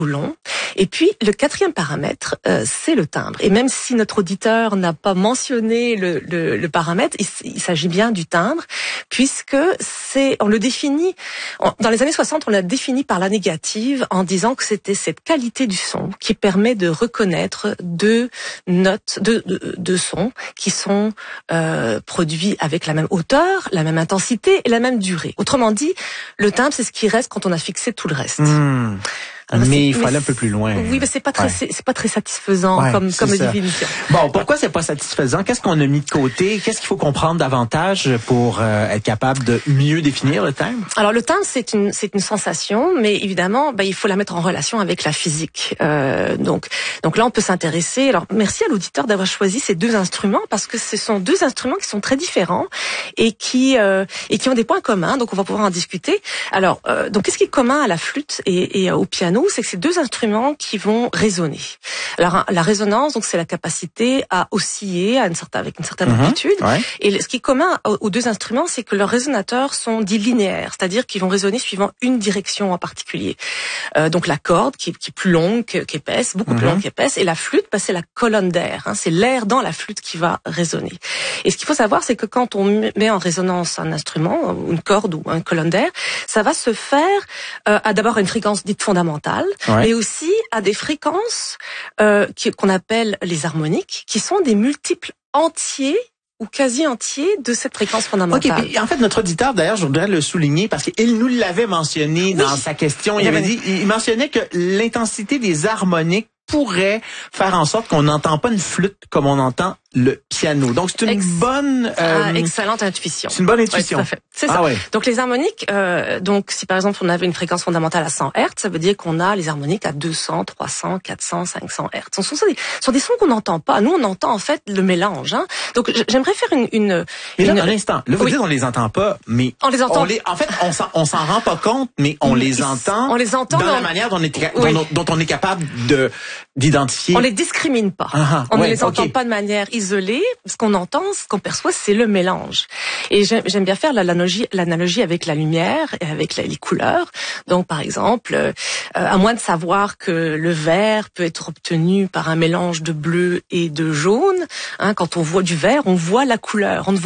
long. Et puis, le quatrième paramètre, c'est le timbre. Et même si notre auditeur n'a pas mentionné le paramètre, il s'agit bien du timbre, puisque on le définit, dans les années 60, on l'a défini par la négative en disant que c'était cette qualité du son qui permet de reconnaître deux notes de son qui sont produits avec la même hauteur, la même intensité et la même durée. Autrement dit, le timbre, c'est ce qui reste quand on a fixé tout le reste. Alors, mais il faut aller un peu plus loin. Oui, mais c'est pas très satisfaisant comme définition. Bon, pourquoi c'est pas satisfaisant? Qu'est-ce qu'on a mis de côté? Qu'est-ce qu'il faut comprendre davantage pour être capable de mieux définir le timbre? Alors le timbre, c'est une sensation, mais évidemment, il faut la mettre en relation avec la physique. Donc là, on peut s'intéresser. Alors merci à l'auditeur d'avoir choisi ces deux instruments parce que ce sont deux instruments qui sont très différents et qui ont des points communs. Donc on va pouvoir en discuter. Alors donc qu'est-ce qui est commun à la flûte et au piano? C'est que c'est deux instruments qui vont résonner. Alors la résonance, donc c'est la capacité à osciller avec une certaine amplitude. Et ce qui est commun aux deux instruments, c'est que leurs résonateurs sont dits linéaires, c'est-à-dire qu'ils vont résonner suivant une direction en particulier. Donc la corde qui est plus longue qu'épaisse, beaucoup plus longue qu'épaisse, et la flûte, c'est la colonne d'air. C'est l'air dans la flûte qui va résonner. Et ce qu'il faut savoir, c'est que quand on met en résonance un instrument, une corde ou une colonne d'air, ça va se faire à d'abord une fréquence dite fondamentale, mais aussi à des fréquences qu'on appelle les harmoniques, qui sont des multiples entiers ou quasi entiers de cette fréquence fondamentale. OK, puis en fait, notre auditeur, d'ailleurs, je voudrais le souligner parce qu'il nous l'avait mentionné dans sa question. Il mentionnait que l'intensité des harmoniques pourrait faire en sorte qu'on n'entend pas une flûte comme on entend le piano. Donc c'est une bonne excellente intuition. C'est une bonne intuition. Ouais, tout à fait. C'est ça. Ouais. Donc les harmoniques, donc si par exemple on avait une fréquence fondamentale à 100 Hz, ça veut dire qu'on a les harmoniques à 200, 300, 400, 500 Hz. Ce sont des sons qu'on n'entend pas. Nous on entend en fait le mélange. Donc j'aimerais faire une Mais là, un instant. Là vous dites on les entend pas, mais on les entend. En fait on s'en rend pas compte, mais on les entend. On les entend dans la manière dont on est capable d'identifier. On les discrimine pas. On ne les entend pas de manière isolée. Ce qu'on entend, ce qu'on perçoit, c'est le mélange. Et j'aime bien faire l'analogie avec la lumière et avec les couleurs. Donc, par exemple, à moins de savoir que le vert peut être obtenu par un mélange de bleu et de jaune, quand on voit du vert, on voit la couleur. On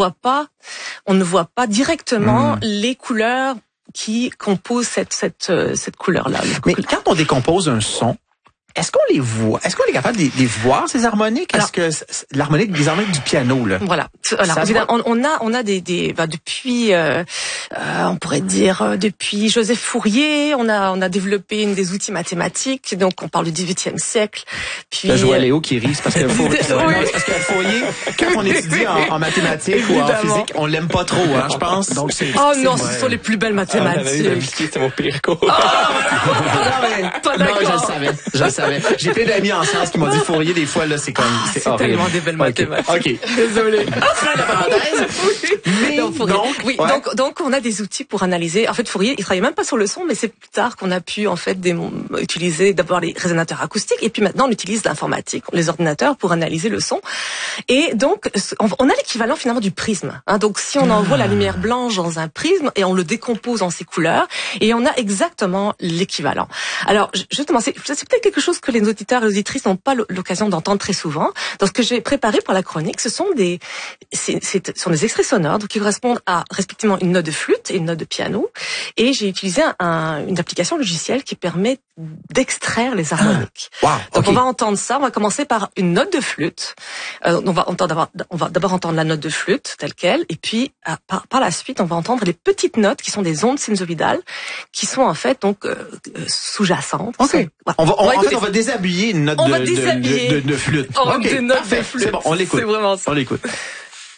ne voit pas directement les couleurs qui composent cette couleur-là. Mais quand on décompose un son, est-ce qu'on les voit? Est-ce qu'on est capable de les voir, ces harmoniques? Est-ce que l'harmonique des harmoniques du piano, là? Voilà. On a depuis, on pourrait dire, depuis Joseph Fourier, on a développé des outils mathématiques. Donc, on parle du XVIIIe siècle. Puis. Là, je vois Léo qui rit, parce que Fourier, quand on étudie en mathématiques ou en physique, on l'aime pas trop, je pense. Donc, ce sont les plus belles mathématiques. C'était mon pire cours. Non, je le savais. J'ai plein d'amis en sciences qui m'ont dit Fourier, des fois, là, c'est comme, c'est horrible. Tellement des belles mathématiques. OK. Désolé. La parenthèse. Mais donc, on a des outils pour analyser. En fait, Fourier, il travaillait même pas sur le son, mais c'est plus tard qu'on a pu, en fait, utiliser d'abord les résonateurs acoustiques, et puis maintenant, on utilise l'informatique, les ordinateurs pour analyser le son. Et donc, on a l'équivalent, finalement, du prisme. Donc, si on envoie la lumière blanche dans un prisme, et on le décompose en ses couleurs, et on a exactement l'équivalent. Alors, justement, c'est peut-être quelque chose que les auditeurs et auditrices n'ont pas l'occasion d'entendre très souvent. Donc, ce que j'ai préparé pour la chronique, ce sont des extraits sonores donc qui correspondent à respectivement une note de flûte et une note de piano. Et j'ai utilisé une application logicielle qui permet d'extraire les harmoniques. Donc, on va entendre ça. On va commencer par une note de flûte. On va d'abord entendre la note de flûte telle quelle, et puis par la suite, on va entendre les petites notes qui sont des ondes sinusoïdales, qui sont en fait donc sous-jacentes. Okay. On va déshabiller une note de flûte. Une note de flûte. C'est bon, on l'écoute. C'est vraiment ça. On l'écoute.